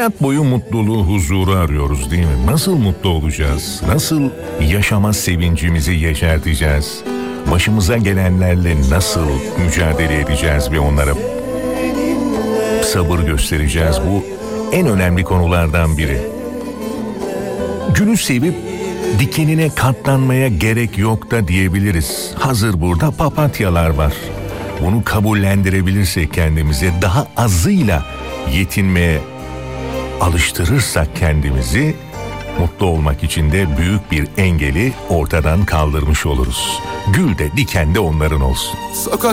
Hayat boyu mutluluğu, huzuru arıyoruz değil mi? Nasıl mutlu olacağız? Nasıl yaşama sevincimizi yeşerteceğiz? Başımıza gelenlerle nasıl mücadele edeceğiz ve onlara sabır göstereceğiz? Bu en önemli konulardan biri. Gülü sevip dikenine katlanmaya gerek yok da diyebiliriz. Hazır burada papatyalar var. Bunu kabullendirebilirsek kendimize, daha azıyla yetinmeye alıştırırsak kendimizi, mutlu olmak için de büyük bir engeli ortadan kaldırmış oluruz. Gül de diken de onların olsun.